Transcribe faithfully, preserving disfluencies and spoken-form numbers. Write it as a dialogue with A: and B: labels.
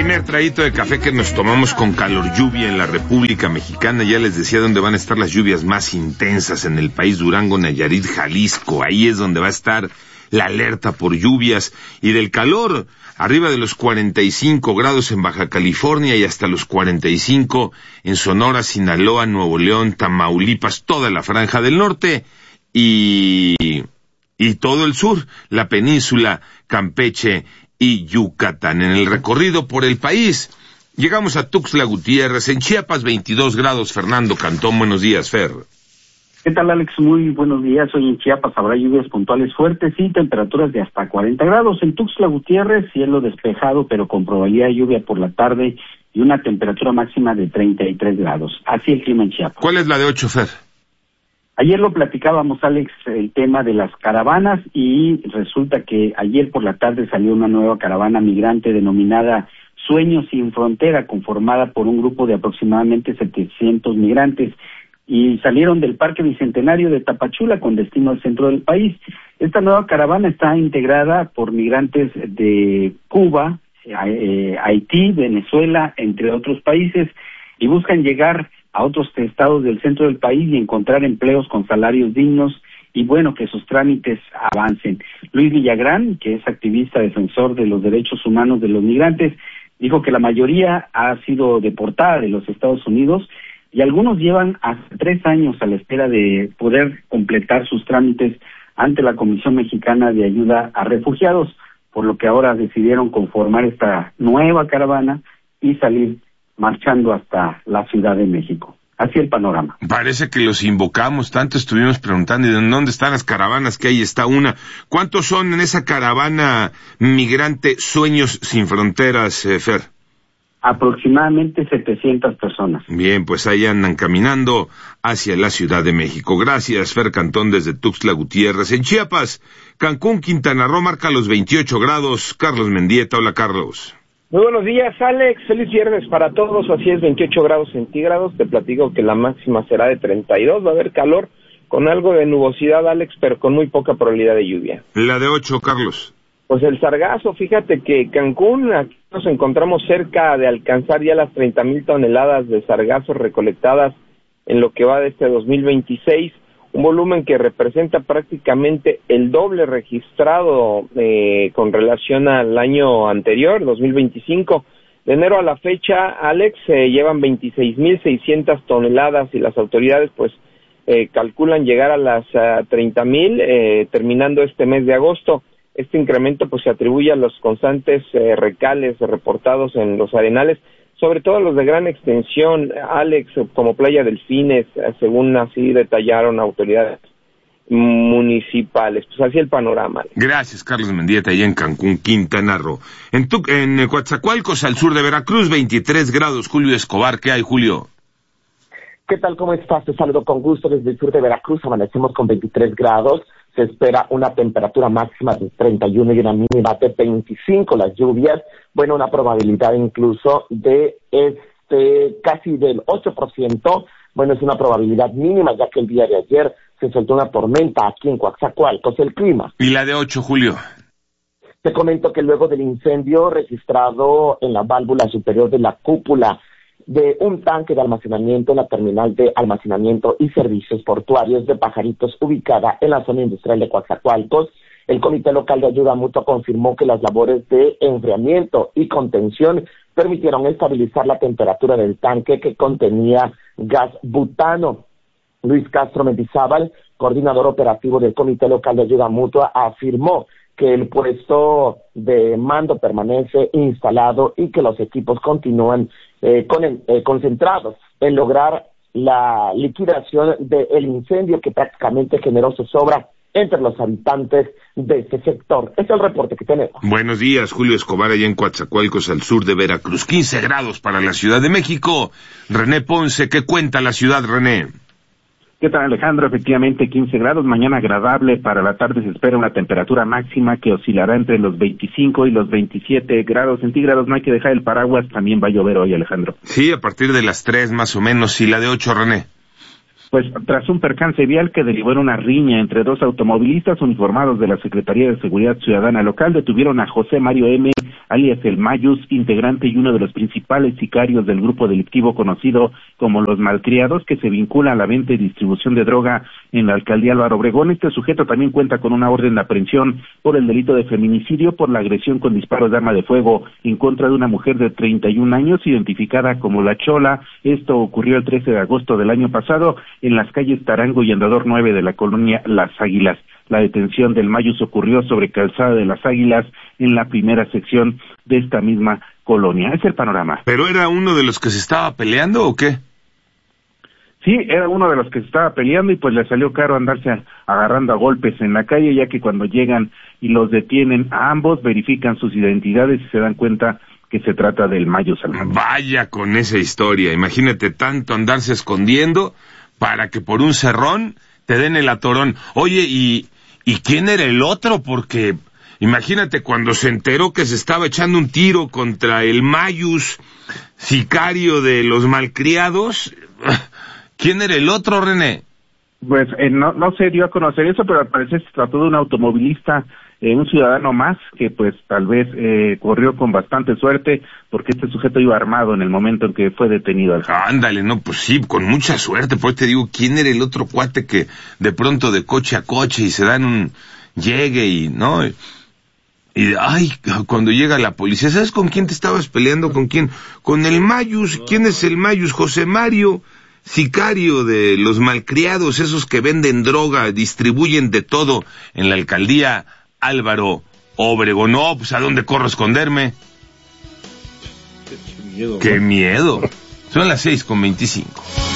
A: primer traguito de café que nos tomamos con calor lluvia en la República Mexicana. Ya les decía dónde van a estar las lluvias más intensas en el país: Durango, Nayarit, Jalisco. Ahí es donde va a estar la alerta por lluvias. Y del calor, arriba de los cuarenta y cinco grados en Baja California y hasta los cuarenta y cinco en Sonora, Sinaloa, Nuevo León, Tamaulipas, toda la franja del norte y, y todo el sur, la península, Campeche y Yucatán. En el recorrido por el país, llegamos a Tuxtla Gutiérrez, en Chiapas, veintidós grados. Fernando Cantón, buenos días, Fer.
B: ¿Qué tal, Alex? Muy buenos días. Hoy en Chiapas habrá lluvias puntuales fuertes y temperaturas de hasta cuarenta grados. En Tuxtla Gutiérrez, cielo despejado, pero con probabilidad de lluvia por la tarde y una temperatura máxima de treinta y tres grados. Así el clima en Chiapas.
A: ¿Cuál es la de ocho, Fer?
B: Ayer lo platicábamos, Alex, el tema de las caravanas, y resulta que ayer por la tarde salió una nueva caravana migrante denominada Sueños Sin Frontera, conformada por un grupo de aproximadamente setecientos migrantes, y salieron del Parque Bicentenario de Tapachula con destino al centro del país. Esta nueva caravana está integrada por migrantes de Cuba, eh, Haití, Venezuela, entre otros países, y buscan llegar a otros estados del centro del país y encontrar empleos con salarios dignos y, bueno, que sus trámites avancen. Luis Villagrán, que es activista defensor de los derechos humanos de los migrantes, dijo que la mayoría ha sido deportada de los Estados Unidos y algunos llevan hasta tres años a la espera de poder completar sus trámites ante la Comisión Mexicana de Ayuda a Refugiados, por lo que ahora decidieron conformar esta nueva caravana y salir marchando hasta la Ciudad de México. Así el panorama.
A: Parece que los invocamos, tanto estuvimos preguntando, ¿y dónde están las caravanas? Que ahí está una. ¿Cuántos son en esa caravana migrante Sueños Sin Fronteras, eh, Fer?
B: Aproximadamente setecientas personas.
A: Bien, pues ahí andan caminando hacia la Ciudad de México. Gracias, Fer Cantón, desde Tuxtla Gutiérrez. En Chiapas, Cancún, Quintana Roo, marca los veintiocho grados. Carlos Mendieta, hola, Carlos.
C: Muy buenos días, Alex. Feliz viernes para todos. Así es, veintiocho grados centígrados. Te platico que la máxima será de treinta y dos. Va a haber calor con algo de nubosidad, Alex, pero con muy poca probabilidad de lluvia.
A: La de ocho, Carlos.
C: Pues el sargazo, fíjate que Cancún, aquí nos encontramos cerca de alcanzar ya las treinta mil toneladas de sargazo recolectadas en lo que va de este dos mil veintiséis. Un volumen que representa prácticamente el doble registrado eh, con relación al año anterior, dos mil veinticinco. De enero a la fecha, Alex, se eh, llevan veintiséis mil seiscientas toneladas y las autoridades pues eh, calculan llegar a las uh, treinta mil eh, terminando este mes de agosto. Este incremento pues se atribuye a los constantes eh, recales reportados en los arenales, sobre todo los de gran extensión, Alex, como Playa Delfines, según así detallaron autoridades municipales. Pues así el panorama.
A: Gracias, Carlos Mendieta, allá en Cancún, Quintana Roo. En, tu, en Coatzacoalcos, al sur de Veracruz, veintitrés grados. Julio Escobar, ¿qué hay, Julio?
D: ¿Qué tal? ¿Cómo estás? Te saludo con gusto desde el sur de Veracruz. Amanecemos con veintitrés grados. Se espera una temperatura máxima de treinta y uno y una mínima de veinticinco. Las lluvias, bueno, una probabilidad incluso de este casi del ocho por ciento. Bueno, es una probabilidad mínima, ya que el día de ayer se soltó una tormenta aquí en Coatzacoalcos. El clima.
A: ¿Y la de ocho, Julio?
D: Te comento que luego del incendio registrado en la válvula superior de la cúpula de un tanque de almacenamiento en la terminal de almacenamiento y servicios portuarios de Pajaritos, ubicada en la zona industrial de Coatzacoalcos, el Comité Local de Ayuda Mutua confirmó que las labores de enfriamiento y contención permitieron estabilizar la temperatura del tanque, que contenía gas butano. Luis Castro Mendizábal, coordinador operativo del Comité Local de Ayuda Mutua, afirmó que el puesto de mando permanece instalado y que los equipos continúan eh, con el, eh, concentrados en lograr la liquidación del incendio que prácticamente generó zozobra entre los habitantes de este sector. Este es el reporte que tenemos.
A: Buenos días, Julio Escobar, allá en Coatzacoalcos, al sur de Veracruz. quince grados para la Ciudad de México. René Ponce, ¿qué cuenta la ciudad, René?
B: ¿Qué tal, Alejandro? Efectivamente, quince grados, mañana agradable. Para la tarde se espera una temperatura máxima que oscilará entre los veinticinco y los veintisiete grados centígrados. No hay que dejar el paraguas, también va a llover hoy, Alejandro.
A: Sí, a partir de las tres más o menos. ¿Y la de ocho, René?
B: Pues tras un percance vial que derivó en una riña entre dos automovilistas, uniformados de la Secretaría de Seguridad Ciudadana local detuvieron a José Mario M.,
E: alias el Mayus, integrante y uno de los principales sicarios del grupo delictivo conocido como los Malcriados, que se vincula a la venta y distribución de droga en la alcaldía Álvaro Obregón. Este sujeto también cuenta con una orden de aprehensión por el delito de feminicidio por la agresión con disparos de arma de fuego en contra de una mujer de treinta y un años, identificada como La Chola. Esto ocurrió el trece de agosto del año pasado en las calles Tarango y Andador nueve de la colonia Las Águilas. La detención del Mayus ocurrió sobre Calzada de las Águilas en la primera sección de esta misma colonia. Es el panorama.
A: ¿Pero era uno de los que se estaba peleando o qué?
E: Sí, era uno de los que se estaba peleando y pues le salió caro andarse agarrando a golpes en la calle, ya que cuando llegan y los detienen a ambos, verifican sus identidades y se dan cuenta que se trata del Mayus Almanza.
A: Vaya con esa historia, imagínate tanto andarse escondiendo para que por un cerrón te den el atorón. Oye, ¿y, ¿y quién era el otro? Porque imagínate cuando se enteró que se estaba echando un tiro contra el Mayus, sicario de los Malcriados. ¿Quién era el otro, René?
E: Pues eh, no, no se dio a conocer eso, pero al parecer se trató de un automovilista, eh, un ciudadano más, que pues tal vez eh, corrió con bastante suerte, porque este sujeto iba armado en el momento en que fue detenido.
A: Ándale, no, pues sí, con mucha suerte, pues te digo, ¿quién era el otro cuate que de pronto de coche a coche y se dan un llegue y, ¿no? Y, y ay, cuando llega la policía, ¿sabes con quién te estabas peleando? ¿Con quién? Con el Mayus. ¿Quién es el Mayus? José Mario, sicario de los Malcriados, esos que venden droga, distribuyen de todo en la alcaldía Álvaro Obregón. No, pues ¿a dónde corro a esconderme? Qué miedo. Qué miedo. Son las seis con veinticinco.